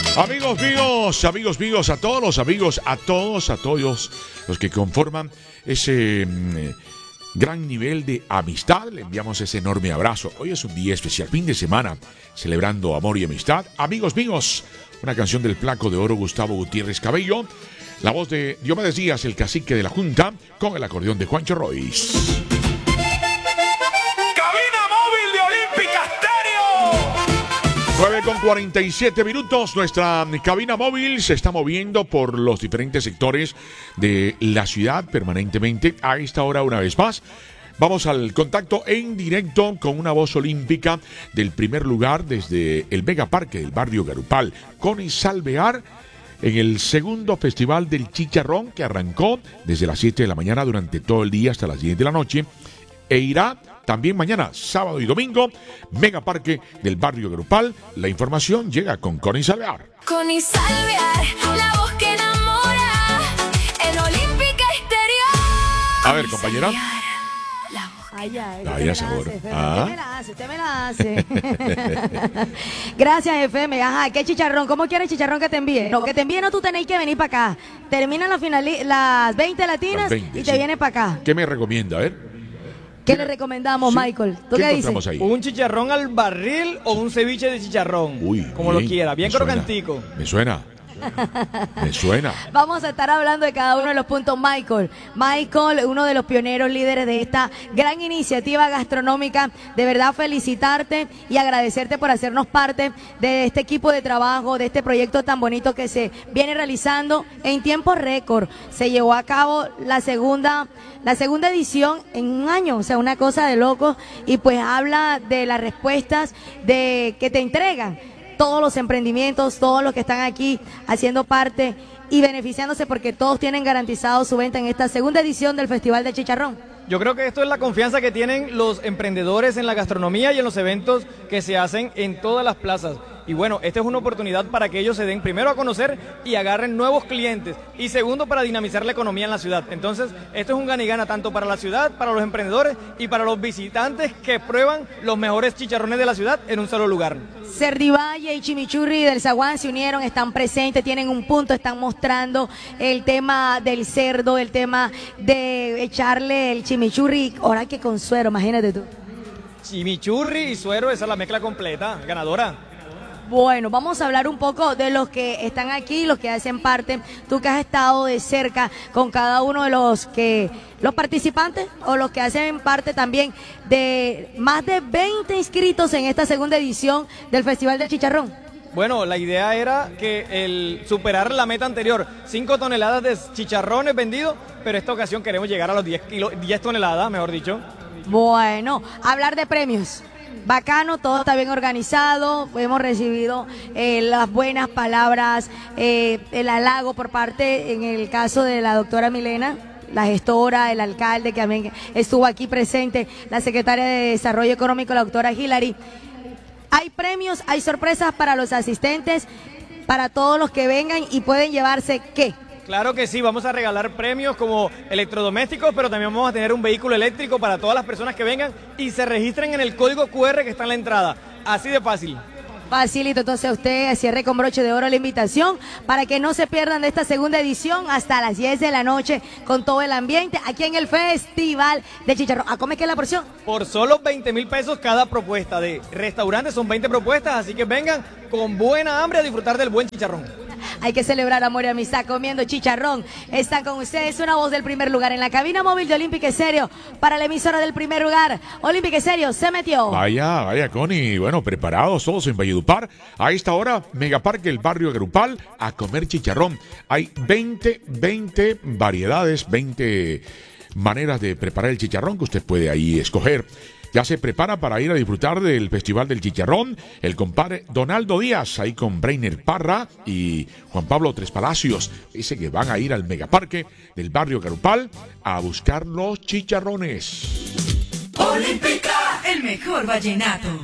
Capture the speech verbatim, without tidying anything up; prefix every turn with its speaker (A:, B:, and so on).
A: Amigos míos, amigos míos, a todos los amigos, a todos, a todos los que conforman ese mm, gran nivel de amistad, le enviamos ese enorme abrazo. Hoy es un día especial, fin de semana, celebrando amor y amistad. Amigos míos, una canción del Flaco de Oro Gustavo Gutiérrez Cabello, la voz de Diomedes Díaz, el cacique de la Junta, con el acordeón de Juancho Royce. nueve con cuarenta y siete minutos, nuestra cabina móvil se está moviendo por los diferentes sectores de la ciudad permanentemente. A esta hora, una vez más, vamos al contacto en directo con una voz olímpica del primer lugar desde el Megaparque del barrio Garupal, Connie Salvear, en el segundo Festival del Chicharrón, que arrancó desde las siete de la mañana durante todo el día hasta las diez de la noche, e irá también mañana, sábado y domingo, Megaparque del barrio Garupal. La información llega con Connie Salvear.
B: Connie Salvear, la voz que enamora, en Olímpica Exterior.
A: A ver, compañera.
C: Ay, ay,
A: Ay, ya sabor.
C: Usted me la hace, usted me la hace. Gracias, F M. Ajá, ¿qué chicharrón? ¿Cómo quieres chicharrón que te envíe? No, que te envíe no, tú tenéis que venir para acá. Terminan las, finali- las veinte latinas las veinte, y te sí. vienes para acá.
A: ¿Qué me recomienda? A ver.
C: ¿Qué le recomendamos, sí. Michael? ¿Tú qué, qué dices?
D: Ahí? ¿Un chicharrón al barril o un ceviche de chicharrón?
A: Uy,
D: como
A: bien,
D: lo quiera, bien
A: me
D: crocantico.
A: Suena, me suena. Me suena.
C: Vamos a estar hablando de cada uno de los puntos. Michael, Michael, uno de los pioneros líderes de esta gran iniciativa gastronómica. De verdad felicitarte y agradecerte por hacernos parte de este equipo de trabajo, de este proyecto tan bonito que se viene realizando en tiempo récord. Se llevó a cabo la segunda, la segunda edición en un año, o sea, una cosa de locos, y pues habla de las respuestas de que te entregan todos los emprendimientos, todos los que están aquí haciendo parte y beneficiándose porque todos tienen garantizado su venta en esta segunda edición del Festival del Chicharrón.
D: Yo creo que esto es la confianza que tienen los emprendedores en la gastronomía y en los eventos que se hacen en todas las plazas. Y bueno, esta es una oportunidad para que ellos se den primero a conocer y agarren nuevos clientes. Y segundo, para dinamizar la economía en la ciudad. Entonces, esto es un gana y gana tanto para la ciudad, para los emprendedores y para los visitantes que prueban los mejores chicharrones de la ciudad en un solo lugar.
C: Cerdivalle y Chimichurri del Zaguán se unieron, están presentes, tienen un punto, están mostrando el tema del cerdo, el tema de echarle el chimichurri, ahora que con suero, imagínate tú.
D: Chimichurri y suero, esa es la mezcla completa, ganadora.
C: Bueno, vamos a hablar un poco de los que están aquí, los que hacen parte. Tú que has estado de cerca con cada uno de los que los participantes o los que hacen parte también de más de veinte inscritos en esta segunda edición del Festival del Chicharrón.
D: Bueno, la idea era que el superar la meta anterior, cinco toneladas de chicharrones vendidos, pero esta ocasión queremos llegar a los diez kilos, diez toneladas, mejor dicho.
C: Bueno, hablar de premios. Bacano, todo está bien organizado, hemos recibido eh, las buenas palabras, eh, el halago por parte, en el caso de la doctora Milena, la gestora, el alcalde que también estuvo aquí presente, la secretaria de Desarrollo Económico, la doctora Hilary. Hay premios, hay sorpresas para los asistentes, para todos los que vengan y pueden llevarse ¿qué?
D: Claro que sí, vamos a regalar premios como electrodomésticos, pero también vamos a tener un vehículo eléctrico para todas las personas que vengan y se registren en el código cu erre que está en la entrada. Así de fácil.
C: Facilito, entonces usted cierre con broche de oro la invitación para que no se pierdan de esta segunda edición hasta las diez de la noche con todo el ambiente aquí en el Festival de Chicharrón. ¿A cómo es que es la porción?
D: Por solo veinte mil pesos cada propuesta de restaurantes, son veinte propuestas, así que vengan con buena hambre a disfrutar del buen chicharrón.
C: Hay que celebrar amor y amistad comiendo chicharrón. Están con ustedes una voz del primer lugar en la cabina móvil de Olímpica Estéreo para la emisora del primer lugar. Olímpica Estéreo se metió.
A: Vaya, vaya, Connie. Bueno, preparados todos en Valledupar. A esta hora, Megaparque, el barrio Garupal, a comer chicharrón. Hay veinte, veinte variedades, veinte maneras de preparar el chicharrón que usted puede ahí escoger. Ya se prepara para ir a disfrutar del Festival del Chicharrón el compadre Donaldo Díaz, ahí con Breiner Parra y Juan Pablo Tres Palacios. Dice que van a ir al Megaparque del barrio Garupal a buscar los chicharrones.
E: Olímpica, el mejor vallenato.